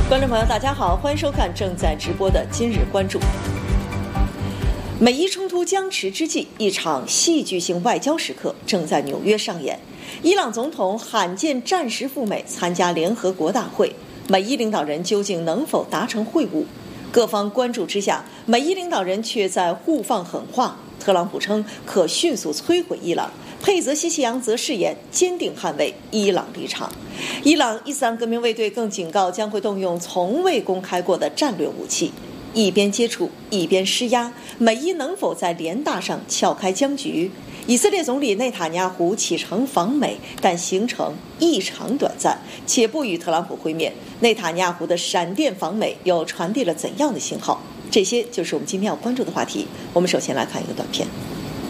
观众朋友大家好，欢迎收看正在直播的今日关注。美伊冲突僵持之际，一场戏剧性外交时刻正在纽约上演。伊朗总统罕见暂时赴美参加联合国大会，美伊领导人究竟能否达成会晤？各方关注之下，美伊领导人却在互放狠话。特朗普称可迅速摧毁伊朗，佩泽西奇扬则誓言坚定捍卫伊朗立场。伊朗伊斯兰革命卫队更警告将会动用从未公开过的战略武器。一边接触一边施压，美伊能否在联大上撬开僵局？以色列总理内塔尼亚胡启程访美，但行程异常短暂，且不与特朗普会面。内塔尼亚胡的闪电访美又传递了怎样的信号？这些就是我们今天要关注的话题。我们首先来看一个短片。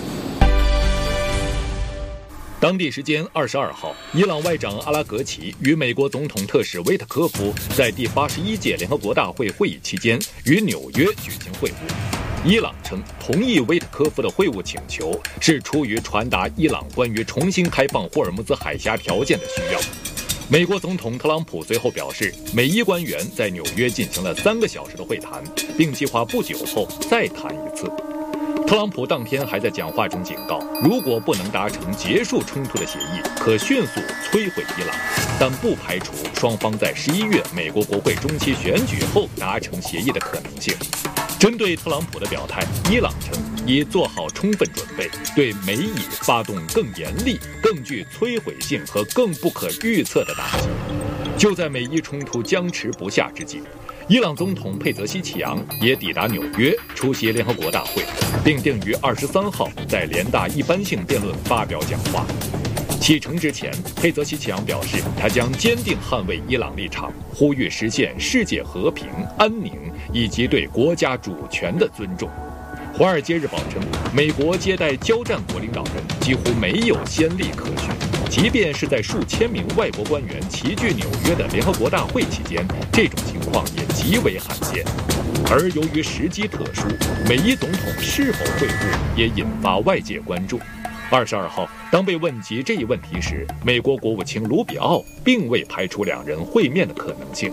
当地时间22号，伊朗外长阿拉格齐与美国总统特使维特科夫在第81届联合国大会会议期间于纽约举行会晤。伊朗称同意维特科夫的会晤请求是出于传达伊朗关于重新开放霍尔木兹海峡条件的需要。美国总统特朗普随后表示，美伊官员在纽约进行了3个小时的会谈，并计划不久后再谈一次。特朗普当天还在讲话中警告，如果不能达成结束冲突的协议，可迅速摧毁伊朗，但不排除双方在11月美国国会中期选举后达成协议的可能性。针对特朗普的表态，伊朗称已做好充分准备，对美以发动更严厉、更具摧毁性和更不可预测的打击。就在美伊冲突僵持不下之际，伊朗总统佩泽西奇扬也抵达纽约出席联合国大会，并定于23号在联大一般性辩论发表讲话。启程之前，佩泽西奇扬表示，他将坚定捍卫伊朗立场，呼吁实现世界和平、安宁以及对国家主权的尊重。《华尔街日报》称，美国接待交战国领导人几乎没有先例可循，即便是在数千名外国官员齐聚纽约的联合国大会期间，这种情况也极为罕见。而由于时机特殊，美伊总统是否会晤也引发外界关注。22号，当被问及这一问题时，美国国务卿卢比奥并未排除两人会面的可能性。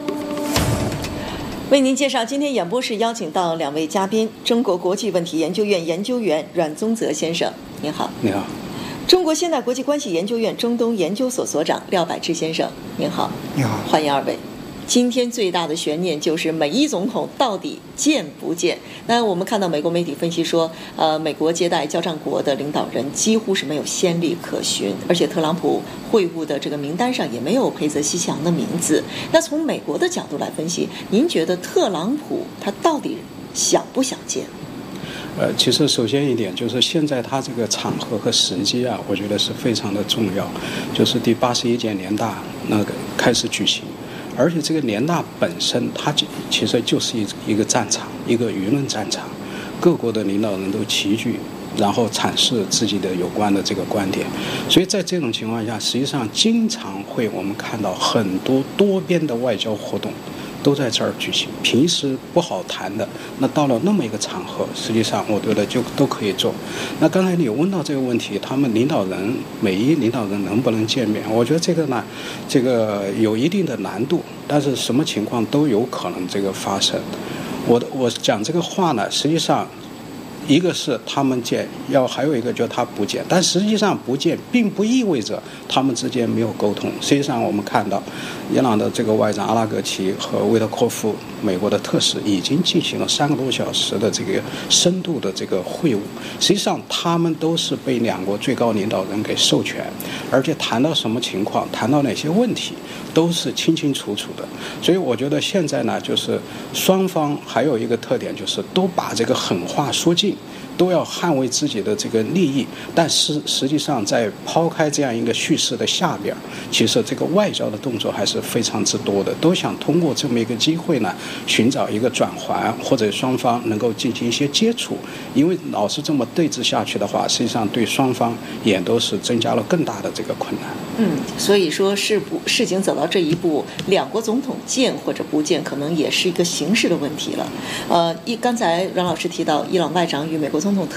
为您介绍今天演播室邀请到2位嘉宾：中国国际问题研究院研究员阮宗泽先生，您好。 你好。 中国现代国际关系研究院中东研究所所长廖百智先生，您好。 你好。 欢迎2位。今天最大的悬念就是美伊总统到底见不见？那我们看到美国媒体分析说，美国接待交战国的领导人几乎是没有先例可循，而且特朗普会晤的这个名单上也没有佩泽西奇扬的名字。那从美国的角度来分析，您觉得特朗普他到底想不想见？ 其实首先一点就是现在他这个场合和时机啊，我觉得是非常的重要，就是第81届联大那个开始举行。而且这个联大本身，它其实就是一个战场，一个舆论战场，各国的领导人都齐聚，然后阐释自己的有关的这个观点。所以在这种情况下，实际上经常会我们看到很多多边的外交活动都在这儿举行，平时不好谈的，那到了那么一个场合，实际上我觉得就都可以做。那刚才你有问到这个问题，他们领导人美伊领导人能不能见面？我觉得这个呢，这个有一定的难度，但是什么情况都有可能这个发生。我讲这个话呢，实际上一个是他们见，还有一个就是他不见，但实际上不见并不意味着他们之间没有沟通。实际上我们看到伊朗的这个外长阿拉格齐和维特科夫美国的特使已经进行了3个多小时的这个深度的这个会晤。实际上他们都是被2国最高领导人给授权，而且谈到什么情况，谈到哪些问题都是清清楚楚的。所以我觉得现在呢，就是双方还有一个特点，就是都把这个狠话说尽，都要捍卫自己的这个利益，但是实际上在抛开这样一个叙事的下边，其实这个外交的动作还是非常之多的，都想通过这么一个机会呢，寻找一个转圜，或者双方能够进行一些接触。因为老是这么对峙下去的话，实际上对双方也都是增加了更大的这个困难。 所以说事情走到这一步，2国总统见或者不见，可能也是一个形式的问题了。刚才阮老师提到伊朗外长与美国总统